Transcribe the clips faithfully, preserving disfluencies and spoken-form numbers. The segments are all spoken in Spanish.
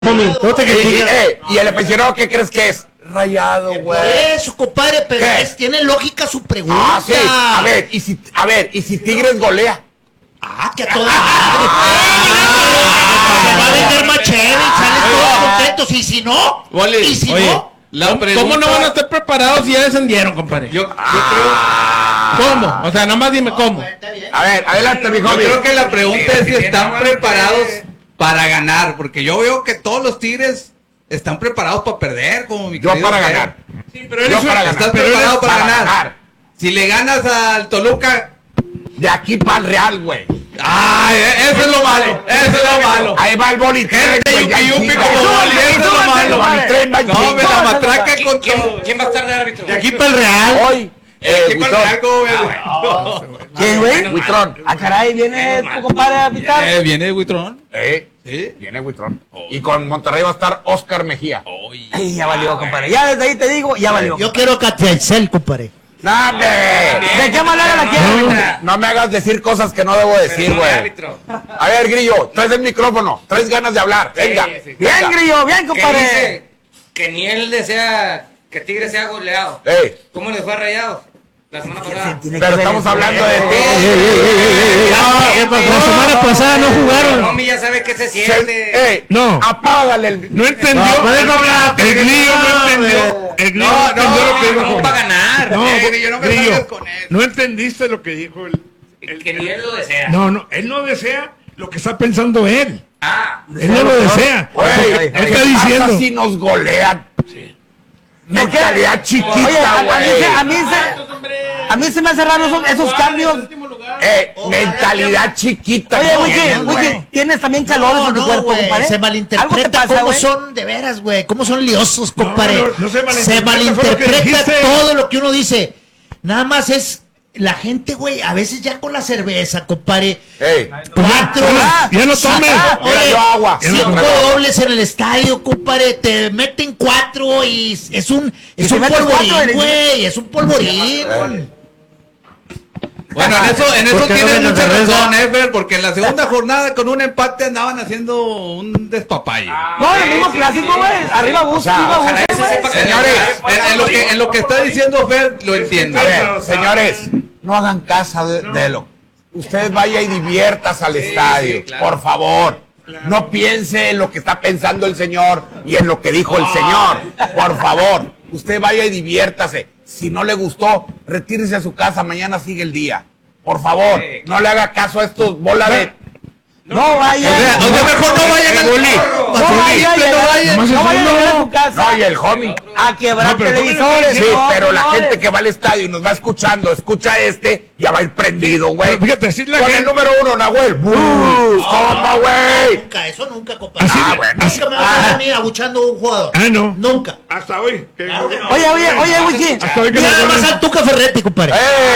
No te y, eh, y el aficionado, ¿qué crees que es? Rayado, güey. Eso, compadre, pero es, tiene lógica su pregunta. Ah, sí. A ver, y si, a ver, y si Tigres golea. Ah, que a toda madre. Se va a vender más chévere y salen todos contentos. Y si no, Vale. y si Oye, no, la pregunta... ¿Cómo no van a estar preparados si ya descendieron, compadre? Yo, yo Ah. creo... ¿Cómo? O sea, nomás dime cómo. A ver, adelante, mi Yo joven. creo que la pregunta es si están preparados para ganar, porque yo veo que todos los Tigres están preparados para perder, como mi Yo querido para Fer. ganar. Sí, pero Yo para ganar. Estás Pero preparado eres para, para ganar. ganar. Si le ganas al Toluca, De aquí para el Real, güey. ¡ay! Eso es lo malo, eso es lo malo. Ahí va el boli tren, Gente güey, ya yupi yupi chinga. como boli, eso es lo El malo. boli tren va en No, me chinga. la matraca con todo. ¿Quién va a estar de árbitro? De aquí para el Real. Hoy, eh, ¿Qué con Buitrón. algo, güey? ¿Quién, güey? Buitrón. Ah, caray, viene tu compadre a pitar. Eh, ¿Viene Buitrón? Eh, Sí. viene Buitrón. Y con Monterrey va a estar Oscar Mejía. Ay, ya valió, compadre. Ya desde ahí te digo, ya valió. yo quiero Catriacel, compadre. ¡Dame! ¿De qué manera la quieres? No me hagas decir cosas que no debo decir, güey. árbitro. A ver, Grillo, traes el micrófono. Traes ganas de hablar. Venga. Sí, sí. Bien, venga. Grillo, bien, ¿Qué compadre. dice? Que ni él desea que Tigre sea goleado. Ey, ¿Cómo les fue a Rayados la semana pasada? Tiene que pero ver estamos eso. hablando de ti. La semana pasada no jugaron. Romy ya sabe qué se siente. Ey, No. apágale el... No entendió. No, puedes hablar. El Grillo no entendió. El Grillo no No, entendió lo que no, dijo. no, para ganar. No, Eh, Grillo, no me Grillo, salgas con él. no entendiste lo que dijo el, el- Que ni él lo desea. No, no, él no desea lo que está pensando él. Ah, Él no lo desea. Güey, Él ¿qué está pasa diciendo. si nos golean? Mentalidad Oye, chiquita, a, a mí güey. se, a, mí se, a mí se me hace raro esos, esos cambios. Eh, mentalidad chiquita. Oye, no güey, tienen, güey, güey. ¿tienes también calores No, en tu no, cuerpo, güey, compadre? se ¿Algo te malinterpreta pasa, cómo güey? son, de veras, güey, cómo son liosos, compadre. No, no, no se malinterpreta, se fue lo que malinterpreta dijiste. todo lo que uno dice. Nada más es la gente, güey, a veces ya con la cerveza, compadre. Ey, Cuatro, ya, ya no tomes. Ah, Mira, oye, yo agua. cinco Ya no tomo. dobles en el estadio, compadre, te meten cuatro y es un, Y es si un metes cuatro, polvorín, eres- güey, es un polvorín. Bueno, en eso, en eso ¿Por qué no tienes ven la mucha cerveza? razón, eh, Fer, porque en la segunda jornada con un empate andaban haciendo un despapalle. No, el mismo clásico, güey. Arriba Bus, sea, arriba ojalá Bus, eso güey. sepa que- Señores, en, en lo que, en lo que está diciendo Fer, lo entiendo. A ver, señores, no hagan caso de, de lo. Usted vaya y diviertas al estadio, sí, claro. por favor. No piense en lo que está pensando el señor y en lo que dijo el señor. Por favor, usted vaya y diviértase. Si no le gustó, retírese a su casa, mañana sigue el día. Por favor, Sí, no le haga caso a estos bola de... No vaya. O sea, o sea, mejor no vayan al Bully. No Bully, vaya a no llegar- vayan. Nomás no es vaya a uno. llegar a su casa No, y el homie. a quebrar No, pero televisores. Sí, no, pero la no, gente de- que va al estadio y nos va escuchando, escucha este, ya va a ir prendido, güey. Pero fíjate, así es la Con el gente. número uno, Nahuel. ¡Bus! ¿Cómo, güey? Nunca, eso nunca, compadre. Así- Ah, bueno. Nunca me vas a venir abuchando a un jugador. Ah, no. Nunca. Hasta hoy. que- Oye, oye, oye, Wiki. Hasta hoy que Mira no nada más ponen- al Tuca Ferretti, compadre. ¡Eh!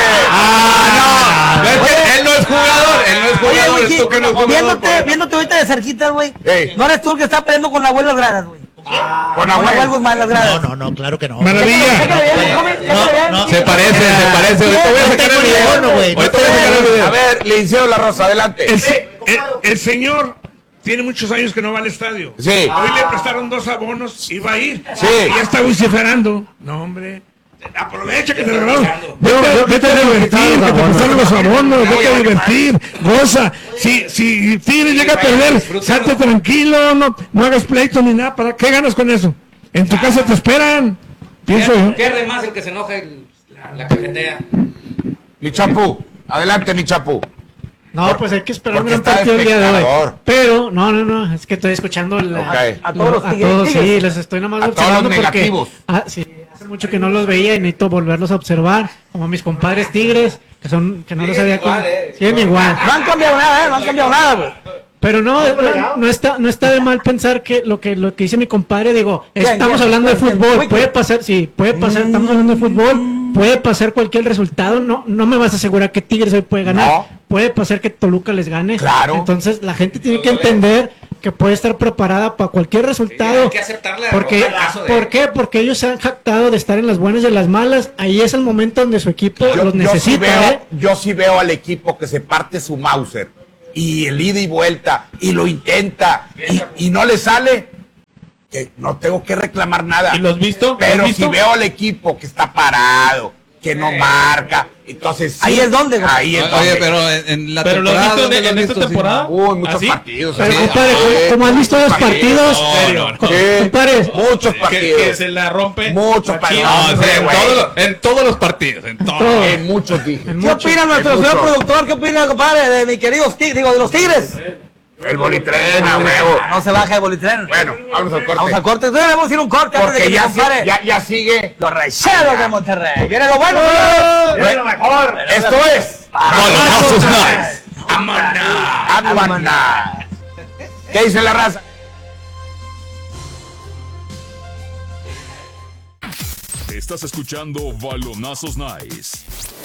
Ah, no. Es que él no es jugador, él no es Oye, jugador, Wiki, esto que no es jugador. viéndote, pues. viéndote ahorita de cerquita, güey. Ey. No eres tú el que está peleando con la abuela gradas, güey. Con Con la abuela Nahuel. Guzmán las No, gradas. no, no, claro que no. Maravilla. Chécale bien, homie, chécale bien. no, Se parece, se parece. Ahorita voy a No sacar el tengo video. ninguno, güey. No Ahorita voy a sacar el A video. ver, Liceo La Rosa, adelante. El, se- el- el señor tiene muchos años que no va al estadio. Sí. Hoy le prestaron dos abonos y va a ir. Sí. Y ya está vociferando. No, hombre. Aprovecha que te regalaron. Vete, vete a divertir, que te prestaron los abonos. Vete a divertir. Goza. Si, si Tigres llega a perder, salte tranquilo. No, no hagas pleito ni nada. ¿Para qué ganas con eso? En tu casa te esperan. Pienso yo. pierde más el que se enoja el, la, la cajetea. Mi Chapu, adelante, mi Chapu. No, pues hay que esperar un porque gran está partido el día de hoy. espectador. Pero, no, no, no, es que estoy escuchando la- Ok. A todos los a tigres, todos, tigres. sí, les estoy nomás A todos observando los porque negativos. ah, sí, hace mucho que no los veía y necesito volverlos a observar, como mis compadres tigres, que son, que no los había igual, con- eh. siguen igual. No han cambiado nada, ¿eh? No han cambiado nada, güey. Pero no, no, no está, no está de mal pensar que lo que lo que dice mi compadre, digo, ¿Quién, estamos quién? hablando de ¿Quién? fútbol, Wiki. puede pasar, sí, puede pasar, estamos hablando de fútbol, puede pasar cualquier resultado, no, no me vas a asegurar que Tigres hoy puede ganar, No. puede pasar que Toluca les gane, Claro. entonces la gente tiene que entender que puede estar preparada para cualquier resultado. hay que aceptar la porque, derrota en caso de- ¿Por qué? Porque ellos se han jactado de estar en las buenas y en las malas, ahí es el momento donde su equipo Yo, los yo sí necesita, veo, ¿eh? yo sí veo al equipo que se parte su Mauser y el ida y vuelta y lo intenta y, y no le sale. que no tengo que reclamar nada. ¿Y lo has visto? Pero ¿Lo has visto? si veo al equipo que está parado, que no marca, entonces sí, Ahí es donde, güey. ahí es Oye, donde. pero en, en la ¿Pero lo has temporada. visto ¿dónde en, lo has en esta visto? Sí. temporada? Uy, muchos ¿Así? partidos. Pero, sí. compadre, Sí, como- como has visto los partidos, Serio. Sí, compadre, muchos Que, partidos. que se la rompe. Muchos Aquí, partidos. No, Hombre, sí, en, güey. todos los, en todos los partidos, en todos. todo. En muchos dije. ¿Qué opina nuestro en señor muchos. productor? ¿Qué opina, compadre, de mi querido tigre, digo, de los tigres? El bolitrén, a huevo. No se baja el bolitrén. Bueno, vamos al corte. Vamos al corte. Entonces debemos ir a un corte antes de Porque que mi ya, compadre... si- ya, ya sigue. Los Rayados de Monterrey. Viene lo bueno. Viene lo mejor. Esto es. Balonazos Nice. Aguanta. ¿Qué dice la raza? Estás escuchando Balonazos Nice.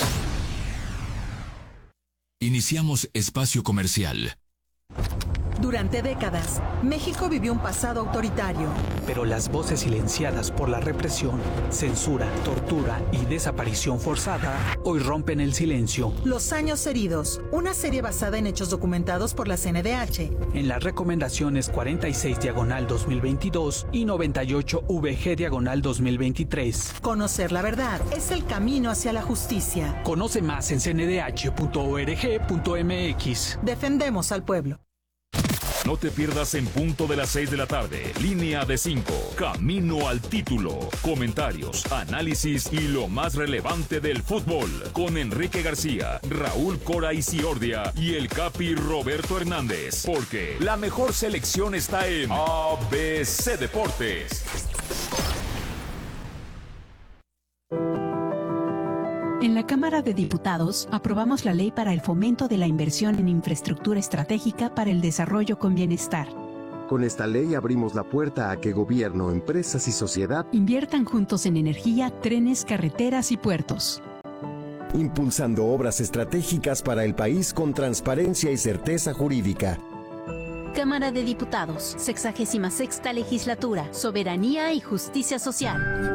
Iniciamos espacio comercial. Durante décadas, México vivió un pasado autoritario. Pero las voces silenciadas por la represión, censura, tortura y desaparición forzada hoy rompen el silencio. Los años heridos, una serie basada en hechos documentados por la C N D H. En las recomendaciones cuarenta y seis diagonal dos mil veintidós y noventa y ocho V G diagonal dos mil veintitrés. Conocer la verdad es el camino hacia la justicia. Conoce más en c n d h punto org punto m x. Defendemos al pueblo. No te pierdas en punto de las seis de la tarde. Línea de cinco. Camino al título. Comentarios, análisis y lo más relevante del fútbol. Con Enrique García, Raúl Cora Isiordia y el Capi Roberto Hernández. Porque la mejor selección está en A B C Deportes. En la Cámara de Diputados, aprobamos la ley para el fomento de la inversión en infraestructura estratégica para el desarrollo con bienestar. Con esta ley abrimos la puerta a que gobierno, empresas y sociedad inviertan juntos en energía, trenes, carreteras y puertos. impulsando obras estratégicas para el país con transparencia y certeza jurídica. Cámara de Diputados, sexagésima sexta legislatura, soberanía y justicia social.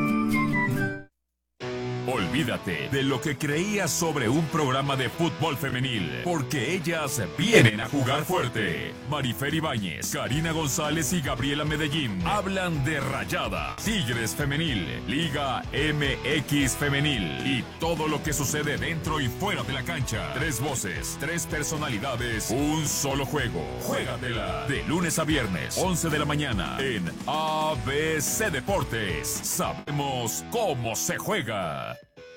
Olvídate de lo que creías sobre un programa de fútbol femenil, porque ellas vienen a jugar fuerte. Marifer Ibáñez, Karina González y Gabriela Medellín hablan de Rayada, Tigres Femenil, Liga M X Femenil y todo lo que sucede dentro y fuera de la cancha. Tres voces, tres personalidades, un solo juego. Juégatela de lunes a viernes, once de la mañana en A B C Deportes. Sabemos cómo se juega.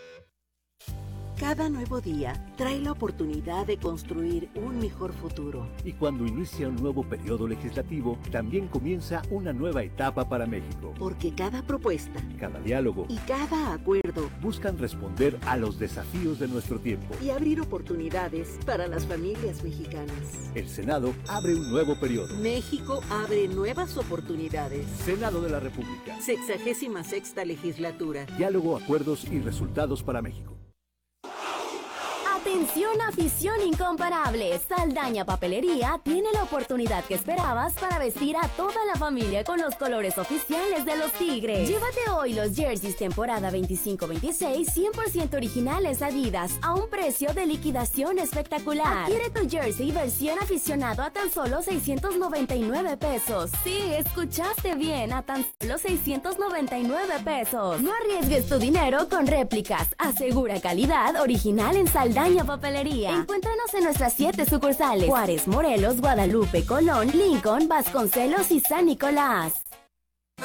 Cada nuevo día trae la oportunidad de construir un mejor futuro. Y cuando inicia un nuevo periodo legislativo, también comienza una nueva etapa para México. Porque cada propuesta, cada diálogo y cada acuerdo buscan responder a los desafíos de nuestro tiempo y abrir oportunidades para las familias mexicanas. El Senado abre un nuevo periodo. México abre nuevas oportunidades. Senado de la República. Sexagésima sexta legislatura. Diálogo, acuerdos y resultados para México. Atención, afición incomparable. Saldaña Papelería tiene la oportunidad que esperabas para vestir a toda la familia con los colores oficiales de los Tigres. Llévate hoy los jerseys temporada veinticinco veintiséis cien por ciento originales Adidas a un precio de liquidación espectacular. Adquiere tu jersey versión aficionado a tan solo seiscientos noventa y nueve pesos. Sí, escuchaste bien, a tan solo seiscientos noventa y nueve pesos. No arriesgues tu dinero con réplicas. Asegura calidad original en Saldaña Papelería. Encuéntranos en nuestras siete sucursales: Juárez, Morelos, Guadalupe, Colón, Lincoln, Vasconcelos y San Nicolás.